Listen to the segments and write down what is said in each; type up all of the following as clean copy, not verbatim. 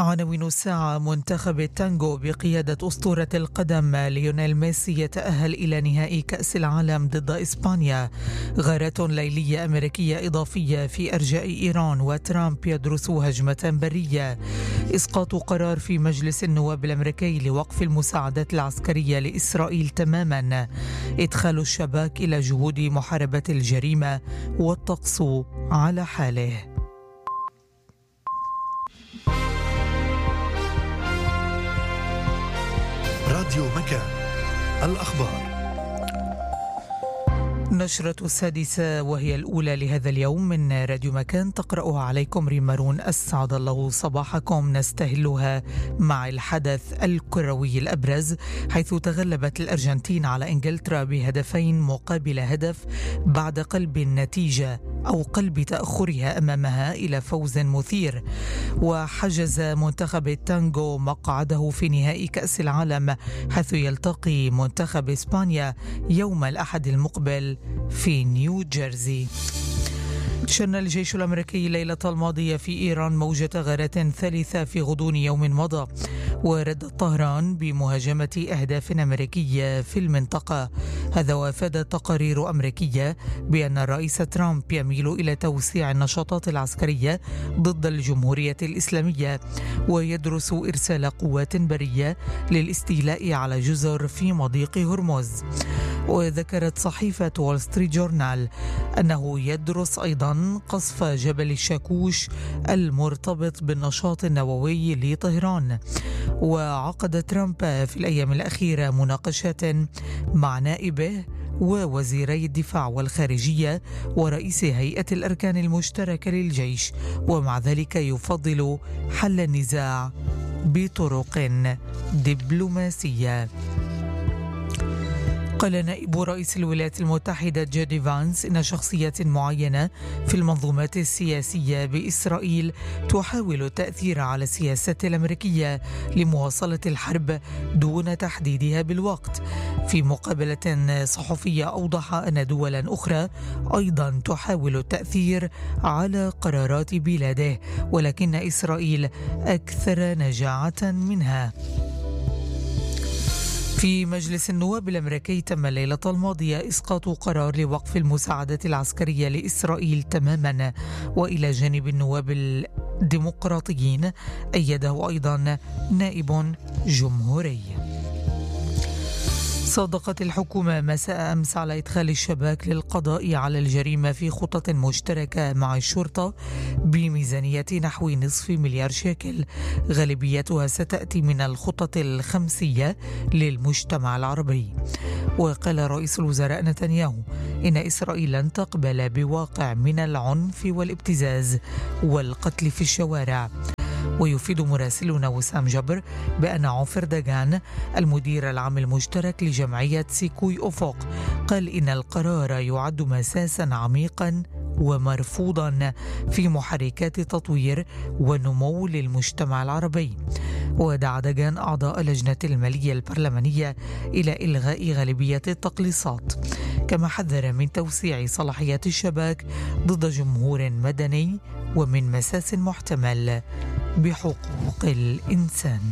عناوين الساعة: منتخب التانغو بقيادة أسطورة القدم ليونيل ميسي يتأهل إلى نهائي كأس العالم ضد إسبانيا. غارات ليلية أمريكية إضافية في أرجاء إيران، وترامب يدرس هجمة برية. إسقاط قرار في مجلس النواب الأمريكي لوقف المساعدات العسكرية لإسرائيل تماما. إدخال الشباك إلى جهود محاربة الجريمة والطقس على حاله. راديو مكان، الأخبار. نشرة السادسة وهي الأولى لهذا اليوم من راديو مكان، تقرأها عليكم ريمارون. أسعد الله صباحكم. نستهلها مع الحدث الكروي الأبرز، حيث تغلبت الأرجنتين على إنجلترا بهدفين مقابل هدف بعد قلب النتيجة أو قلب تأخرها أمامها إلى فوز مثير. وحجز منتخب التانغو مقعده في نهائي كأس العالم، حيث يلتقي منتخب إسبانيا يوم الأحد المقبل في نيو جيرسي. شن الجيش الأمريكي ليلة الماضية في إيران موجة غارات ثالثة في غضون يوم مضى، ورد طهران بمهاجمة أهداف أمريكية في المنطقة. هذا وافادت تقارير أمريكية بأن الرئيس ترامب يميل إلى توسيع النشاطات العسكرية ضد الجمهورية الإسلامية، ويدرس إرسال قوات برية للاستيلاء على جزر في مضيق هرمز. وذكرت صحيفة وول ستريت جورنال أنه يدرس أيضا قصف جبل الشاكوش المرتبط بالنشاط النووي لطهران. وعقد ترامب في الأيام الأخيرة مناقشات مع نائبه ووزيري الدفاع والخارجية ورئيس هيئة الأركان المشتركة للجيش، ومع ذلك يفضل حل النزاع بطرق دبلوماسية. قال نائب رئيس الولايات المتحدة جودي فانس إن شخصيات معينة في المنظومات السياسية بإسرائيل تحاول التأثير على السياسات الأمريكية لمواصلة الحرب دون تحديدها بالوقت. في مقابلة صحفية أوضح أن دولا أخرى أيضا تحاول التأثير على قرارات بلاده، ولكن إسرائيل أكثر نجاعة منها. في مجلس النواب الأمريكي تم الليلة الماضية إسقاط قرار لوقف المساعدات العسكرية لإسرائيل تماما، وإلى جانب النواب الديمقراطيين أيده أيضا نائب جمهوري. صادقت الحكومة مساء أمس على إدخال الشباك للقضاء على الجريمة في خطة مشتركة مع الشرطة بميزانية نحو نصف مليار شيكل، غالبيتها ستأتي من الخطط الخمسية للمجتمع العربي. وقال رئيس الوزراء نتنياهو إن إسرائيل لن تقبل بواقع من العنف والابتزاز والقتل في الشوارع. ويفيد مراسلنا وسام جبر بأن عوفر داغان المدير العام المشترك لجمعية سيكوي أفق قال إن القرار يعد مساسا عميقا ومرفوضا في محركات تطوير ونمو للمجتمع العربي. ودعا داغان أعضاء لجنة المالية البرلمانية إلى إلغاء غالبية التقليصات، كما حذر من توسيع صلاحيات الشباك ضد جمهور مدني ومن مساس محتمل بحقوق الإنسان.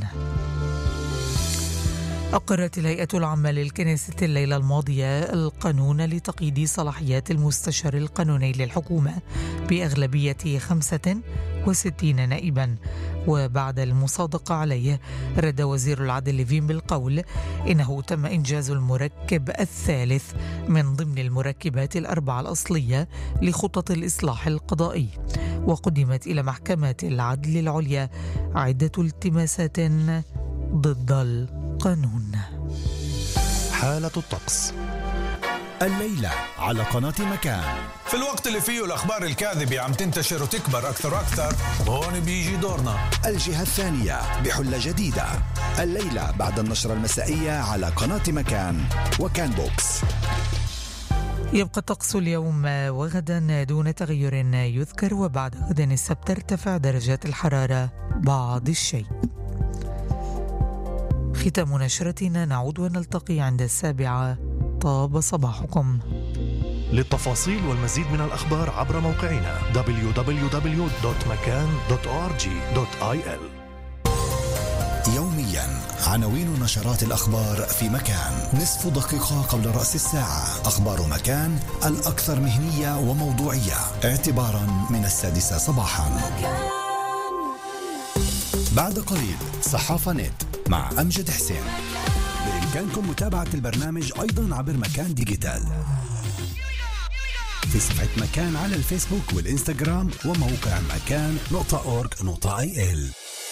أقرت الهيئة العامة للكنيسة الليلة الماضية القانون لتقييد صلاحيات المستشار القانوني للحكومة بأغلبية 65 نائبا. وبعد المصادقة عليه رد وزير العدل ليفين بالقول إنه تم إنجاز المركب الثالث من ضمن المركبات الأربعة الأصلية لخطط الإصلاح القضائي. وقدمت إلى محكمة العدل العليا عدة التماسات ضد القانون. حالة الطقس الليلة على قناة مكان. في الوقت اللي فيه الأخبار الكاذبة عم تنتشر وتكبر أكثر وأكثر، هون بيجي دورنا. الجهة الثانية بحلة جديدة الليلة بعد النشرة المسائية على قناة مكان وكان بوكس. يبقى الطقس اليوم وغدا دون تغير يذكر، وبعد غد السبت ترتفع درجات الحرارة بعض الشيء. ختام نشرتنا، نعود ونلتقي عند 7. طاب صباحكم. للتفاصيل والمزيد من الأخبار عبر موقعنا www.makan.org.il. يوميا عناوين نشرات الأخبار في مكان، نصف دقيقة قبل رأس الساعة. أخبار مكان الأكثر مهنية وموضوعية اعتبارا من 6 صباحا. بعد قليل صحافة نت مع أمجد حسين. بإمكانكم متابعة البرنامج أيضا عبر مكان ديجيتال في صفحة مكان على الفيسبوك والإنستغرام وموقع مكان.org.il.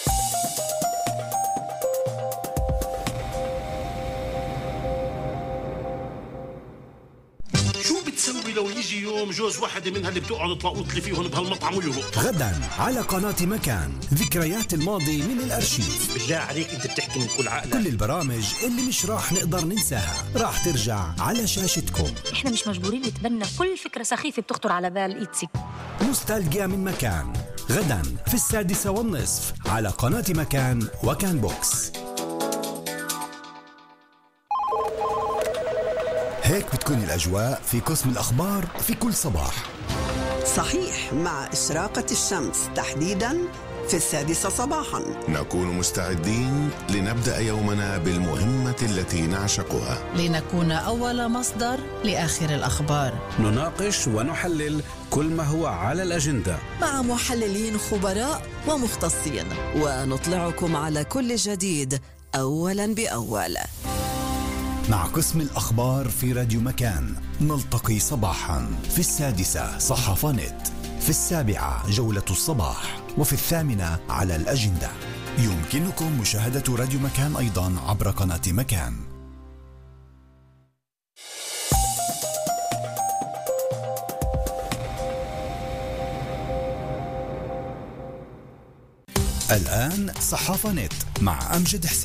شو بتسوي لو يجي يوم جوز واحدة منها اللي بتقعد تلاقوط لي فيهم بهالمطعم ويهبط؟ غدا على قناة مكان ذكريات الماضي من الأرشيف. بالله عليك انت بتحكي من كل عقلك. كل البرامج اللي مش راح نقدر ننساها راح ترجع على شاشتكم. احنا مش مجبورين نتبنى كل فكرة سخيفة بتخطر على بال إيتسي. نوستالجيا من مكان غدا في 6:30 على قناة مكان وكان بوكس. هيك بتكون الأجواء في قسم الأخبار في كل صباح. صحيح، مع إشراقة الشمس تحديداً في 6 صباحاً نكون مستعدين لنبدأ يومنا بالمهمة التي نعشقها، لنكون أول مصدر لآخر الأخبار. نناقش ونحلل كل ما هو على الأجندة مع محللين خبراء ومختصين، ونطلعكم على كل جديد أولاً بأول. مع قسم الأخبار في راديو مكان نلتقي صباحا في 6 صحافة نت، في 7 جولة الصباح، وفي 8 على الأجندة. يمكنكم مشاهدة راديو مكان أيضا عبر قناة مكان. الآن صحافة نت مع أمجد حسين.